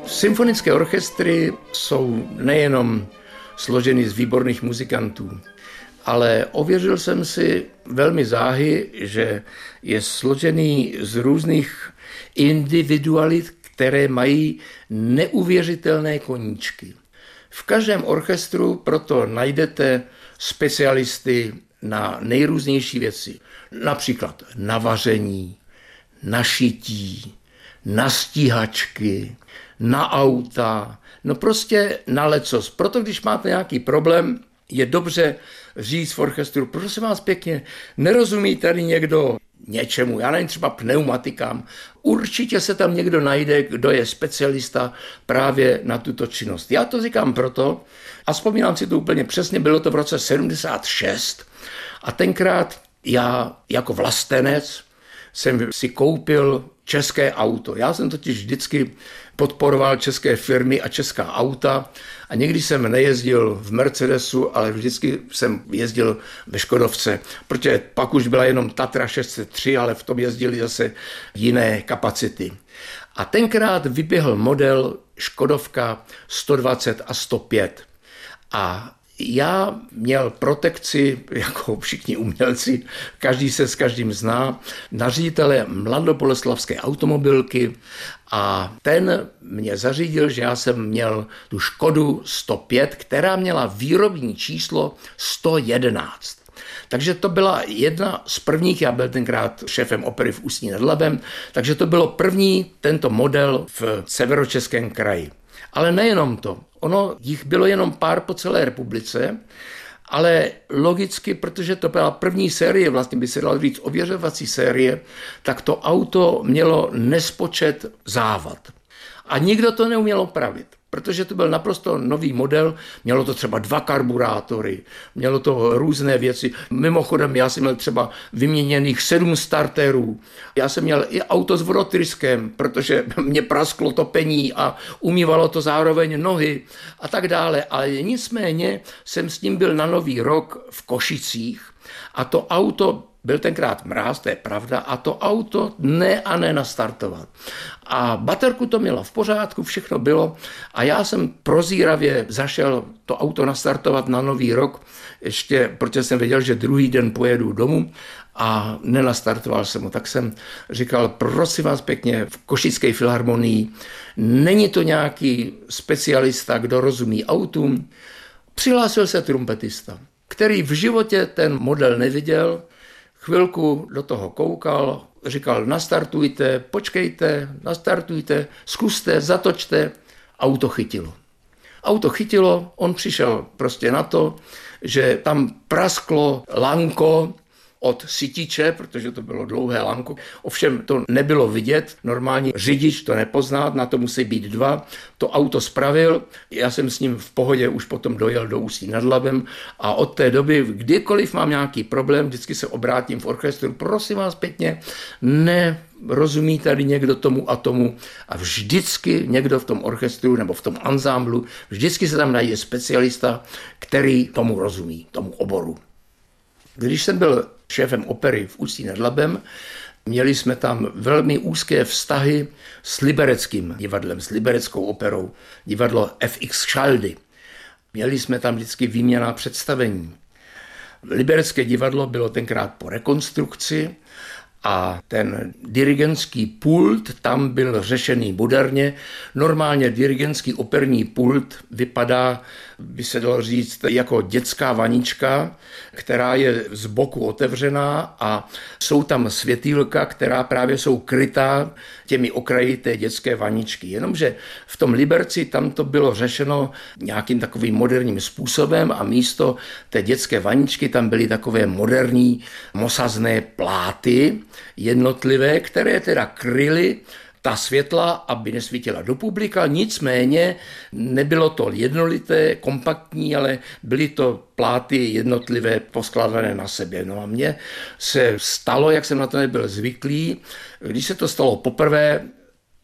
Symfonické orchestry jsou nejenom složeny z výborných muzikantů, ale ověřil jsem si velmi záhy, že je složený z různých individualit, které mají neuvěřitelné koníčky. V každém orchestru proto najdete specialisty na nejrůznější věci. Například na vaření, na šití, na stíhačky, na auta, no prostě na lecos. Proto když máte nějaký problém, je dobře říct v orchestru, prosím vás pěkně, nerozumí tady někdo něčemu, já nevím, třeba pneumatikám. Určitě se tam někdo najde, kdo je specialista právě na tuto činnost. Já to říkám proto, a vzpomínám si to úplně přesně, bylo to v roce 76 a tenkrát já jako vlastenec jsem si koupil české auto. Já jsem totiž vždycky podporoval české firmy a česká auta a někdy jsem nejezdil v Mercedesu, ale vždycky jsem jezdil ve Škodovce, protože pak už byla jenom Tatra 603, ale v tom jezdili zase jiné kapacity. A tenkrát vyběhl model Škodovka 120 a 105. A já měl protekci, jako všichni umělci, každý se s každým zná, na ředitele Mladoboleslavské automobilky a ten mě zařídil, že já jsem měl tu Škodu 105, která měla výrobní číslo 111. Takže to byla jedna z prvních, já byl tenkrát šéfem opery v Ústí nad Labem, takže to bylo první tento model v Severočeském kraji. Ale nejenom to. Ono jich bylo jenom pár po celé republice, ale logicky, protože to byla první série, vlastně by se dalo říct ověřovací série, tak to auto mělo nespočet závad. A nikdo to neuměl opravit, protože to byl naprosto nový model, mělo to třeba 2 karburátory, mělo to různé věci. Mimochodem, já jsem měl třeba vyměněných 7 starterů. Já jsem měl i auto s vodotryskem, protože mě prasklo topení a umývalo to zároveň nohy a tak dále. Ale nicméně jsem s ním byl na Nový rok v Košicích a to auto byl tenkrát mráz, to je pravda, a to auto ne nastartovat. A baterku to mělo v pořádku, všechno bylo a já jsem prozíravě zašel to auto nastartovat na Nový rok, ještě protože jsem věděl, že druhý den pojedu domů a nenastartoval jsem ho. Tak jsem říkal, prosím vás pěkně, v Košické filharmonii není to nějaký specialista, kdo rozumí autům. Přihlásil se trumpetista, který v životě ten model neviděl, chvilku do toho koukal, říkal nastartujte, počkejte, nastartujte, zkuste, zatočte. Auto chytilo. Auto chytilo, on přišel prostě na to, že tam prasklo lanko od sytiče, protože to bylo dlouhé lanko. Ovšem to nebylo vidět, normální řidič to nepozná, na to musí být 2. To auto spravil, já jsem s ním v pohodě už potom dojel do Ústí nad Labem a od té doby, kdykoliv mám nějaký problém, vždycky se obrátím v orchestru, prosím vás pěkně, nerozumí tady někdo tomu a tomu a vždycky někdo v tom orchestru nebo v tom ansámblu, vždycky se tam najde specialista, který tomu rozumí, tomu oboru. Když jsem byl šéfem opery v Ústí nad Labem, měli jsme tam velmi úzké vztahy s libereckým divadlem, s libereckou operou, divadlo FX Schaldy. Měli jsme tam vždycky výměnná představení. Liberecké divadlo bylo tenkrát po rekonstrukci a ten dirigentský pult tam byl řešený moderně. Normálně dirigentský operní pult vypadá, by se dalo říct, jako dětská vanička, která je z boku otevřená a jsou tam světýlka, která právě jsou krytá těmi okraji té dětské vaničky. Jenomže v tom Liberci tam to bylo řešeno nějakým takovým moderním způsobem a místo té dětské vaničky tam byly takové moderní mosazné pláty jednotlivé, které teda kryly ta světla, aby nesvítila do publika, nicméně nebylo to jednolité, kompaktní, ale byly to pláty jednotlivé poskládané na sebe. No a mně se stalo, jak jsem na to nebyl zvyklý, když se to stalo poprvé,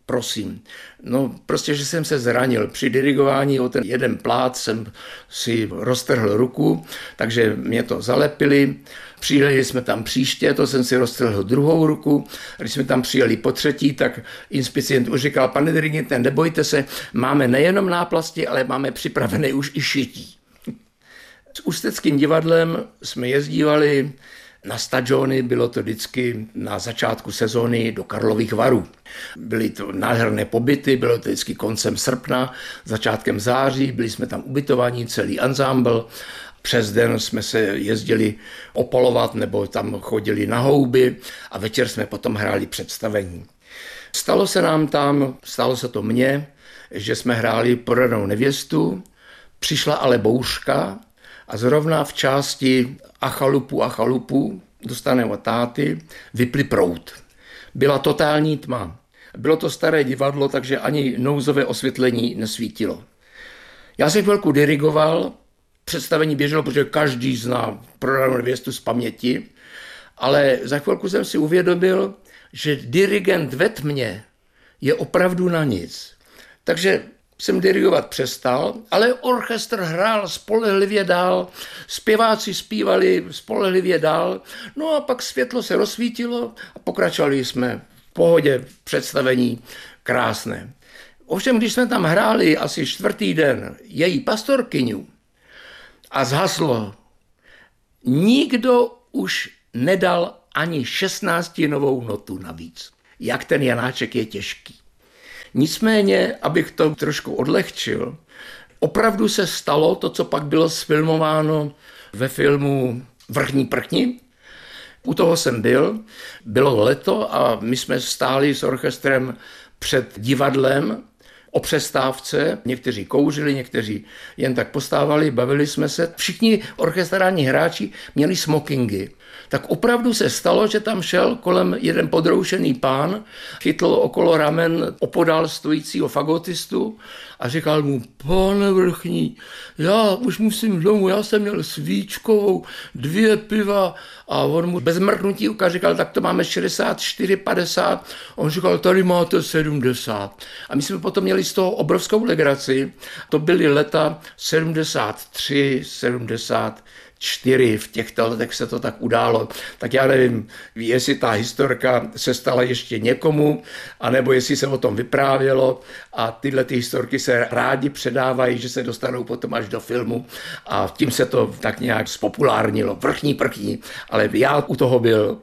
prosím. No prostě, že jsem se zranil. Při dirigování o ten jeden plát jsem si roztrhl ruku, takže mě to zalepili. Přijeli jsme tam příště, to jsem si roztrhl druhou ruku. Když jsme tam přijeli po třetí, tak inspicient už říkal, pane dirigente, nebojte se, máme nejenom náplasti, ale máme připravené už i šití. S Ústeckým divadlem jsme jezdívali na stadiony, bylo to vždycky na začátku sezóny do Karlových Varů. Byly to nádherné pobyty, bylo to vždycky koncem srpna, začátkem září, byli jsme tam ubytovaní, celý ansámbl. Přes den jsme se jezdili opolovat nebo tam chodili na houby a večer jsme potom hráli představení. Stalo se to mně, že jsme hráli Prodanou nevěstu, přišla ale bouřka a zrovna v části a chalupu, dostaneme od táty, vypli proud. Byla totální tma. Bylo to staré divadlo, takže ani nouzové osvětlení nesvítilo. Já jsem chvilku dirigoval, představení běželo, protože každý zná Prodanou nevěstu z paměti, ale za chvilku jsem si uvědomil, že dirigent ve tmě je opravdu na nic. Takže jsem dirigovat přestal, ale orchestr hrál spolehlivě dál, zpěváci zpívali spolehlivě dál, no a pak světlo se rozsvítilo a pokračovali jsme v pohodě, představení krásné. Ovšem, když jsme tam hráli asi 4. den její pastorkyňu a zhaslo, nikdo už nedal ani 16novou notu navíc. Jak ten Janáček je těžký. Nicméně, abych to trošku odlehčil, opravdu se stalo to, co pak bylo sfilmováno ve filmu Vrchní prkni. U toho jsem byl, bylo leto a my jsme stáli s orchestrem před divadlem o přestávce. Někteří kouřili, někteří jen tak postávali, bavili jsme se. Všichni orchestrální hráči měli smokingy. Tak opravdu se stalo, že tam šel kolem jeden podroušený pán, chytl okolo ramen opodál stojícího fagotistu a říkal mu, pane Vrchní, já už musím domů, já jsem měl svíčkovou, 2 piva a on mu bez mrknutí uka říkal, tak to máme 64,50, on říkal, tady máte 70. A my jsme potom měli z toho obrovskou legraci, to byly leta 73, 74, v těchto letech se to tak událo. Tak já nevím, jestli ta historka se stala ještě někomu, anebo jestli se o tom vyprávělo a tyhle ty historky se rádi předávají, že se dostanou potom až do filmu a tím se to tak nějak spopulárnilo. Vrchní prkni, ale já u toho byl.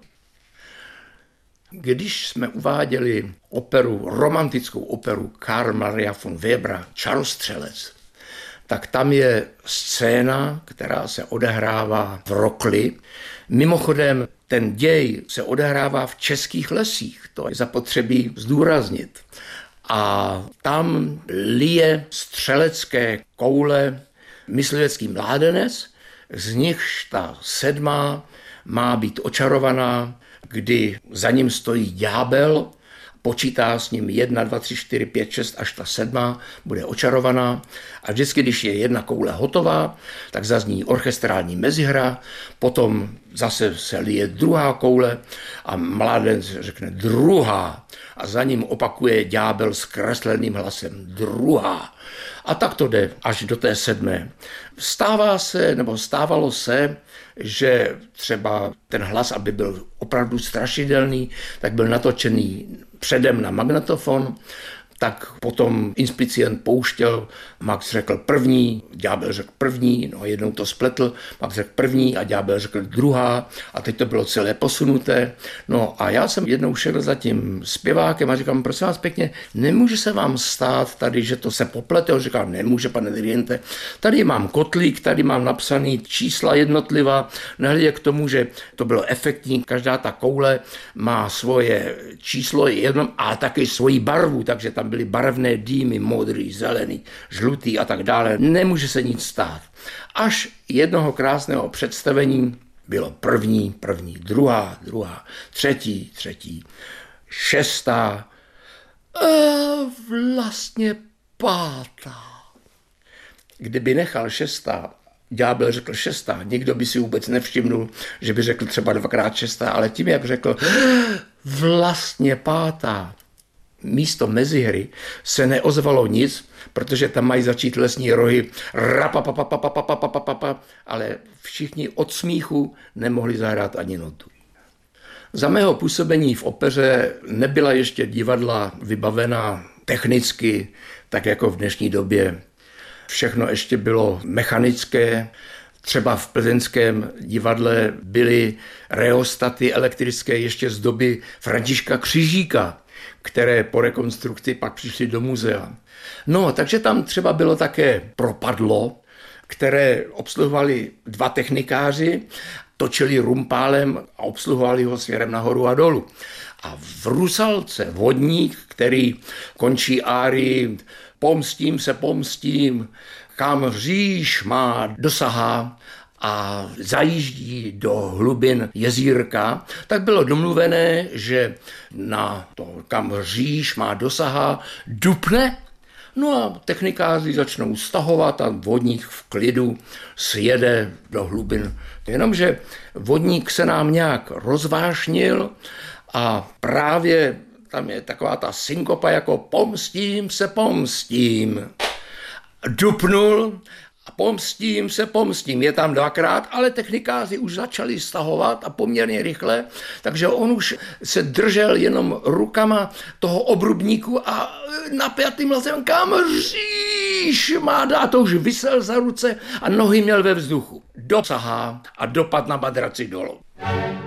Když jsme uváděli romantickou operu Karl Maria von Webera Čarostřelec, tak tam je scéna, která se odehrává v Rokli. Mimochodem, ten děj se odehrává v českých lesích, to je zapotřebí zdůraznit. A tam lije střelecké koule myslivecký mládenec, z nichž ta 7. má být očarovaná, kdy za ním stojí ďábel, počítá s ním 1, 2, 3, 4, 5, 6 až ta 7 bude očarovaná a vždycky, když je jedna koule hotová, tak zazní orchestrální mezihra, potom zase se lije druhá koule a mládenec řekne druhá a za ním opakuje ďábel s kresleným hlasem druhá. A tak to jde až do té 7. Stávalo se, že třeba ten hlas, aby byl opravdu strašidelný, tak byl natočený předem na magnetofon, tak potom inspicient pouštěl, Max řekl první, ďábel řekl první, no jednou to spletl, Max řekl první a ďábel řekl druhá a teď to bylo celé posunuté. No a já jsem jednou šel za tím zpěvákem a říkám, prosím vás pěkně, nemůže se vám stát tady, že to se poplete? On říkal, nemůže, pane dirigente, tady mám kotlík, tady mám napsaný čísla jednotlivá, nehledě k tomu, že to bylo efektní, každá ta koule má svoje číslo jedno a taky svoji barvu, takže tam byly barevné dýmy, modrý, zelený, žlutý a tak dále. Nemůže se nic stát. Až jednoho krásného představení bylo první, druhá, třetí, 6. a vlastně 5. Kdyby nechal 6. ďábel řekl 6. Nikdo by si vůbec nevšimnul, že by řekl třeba 2x6, ale tím, jak řekl vlastně 5. místo mezihry se neozvalo nic, protože tam mají začít lesní rohy, ale všichni od smíchu nemohli zahrát ani notu. Za mého působení v opeře nebyla ještě divadla vybavená technicky, tak jako v dnešní době. Všechno ještě bylo mechanické. Třeba v plzeňském divadle byly reostaty elektrické ještě z doby Františka Křižíka, které po rekonstrukci pak přišly do muzea. No, takže tam třeba bylo také propadlo, které obsluhovali 2 technikáři, točili rumpálem a obsluhovali ho směrem nahoru a dolů. A v Rusalce vodník, který končí árii pomstím se pomstím, kam říš má dosahá a zajíždí do hlubin jezírka, tak bylo domluvené, že na to, kam říš má dosahá, dupne. No a technikáři začnou stahovat a vodník v klidu sjede do hlubin. Jenomže vodník se nám nějak rozvášnil a právě tam je taková ta synkopa jako pomstím se pomstím. Dupnul a pomstím se pomstím. Je tam 2krát, ale technikáři už začali stahovat a poměrně rychle, takže on už se držel jenom rukama toho obrubníku a napjatým hlasem kam říš má dát, to už visel za ruce a nohy měl ve vzduchu. Dosahá a dopad na madraci dolů.